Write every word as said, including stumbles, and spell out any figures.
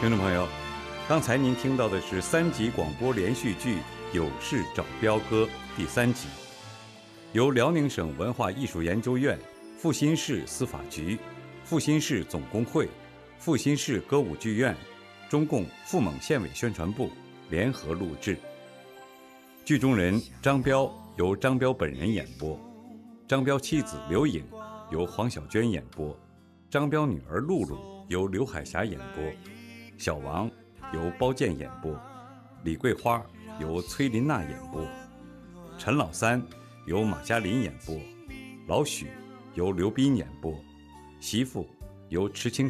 听众朋友，刚才您听到的是三集广播连续剧《有事找彪哥》第三集，由辽宁省文化艺术研究院、阜新市司法局、阜新市总工会、阜新市歌舞剧院、中共阜蒙县委宣传部联合录制。剧中人张彪由张彪本人演播，张彪妻子刘颖由黄小娟演播，张彪女儿露露由刘海霞演播，小王由包建演播，李桂花由崔琳娜演播，陈老三由马嘉林演播，老许由刘斌演播，媳妇由池清